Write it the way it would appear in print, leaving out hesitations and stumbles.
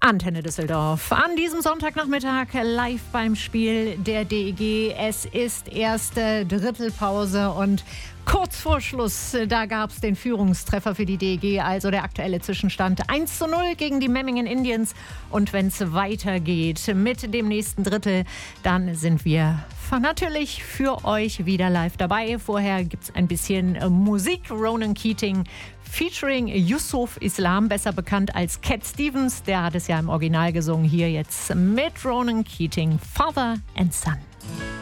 Antenne Düsseldorf. An diesem Sonntagnachmittag live beim Spiel der DEG. Es ist erste Drittelpause und kurz vor Schluss, da gab es den Führungstreffer für die DEG, also der aktuelle Zwischenstand 1:0 gegen die Memmingen Indians. Und wenn es weitergeht mit dem nächsten Drittel, dann sind wir natürlich für euch wieder live dabei. Vorher gibt es ein bisschen Musik. Ronan Keating featuring Yusuf Islam, besser bekannt als Cat Stevens. Der hat es ja im Original gesungen. Hier jetzt mit Ronan Keating, Father and Son.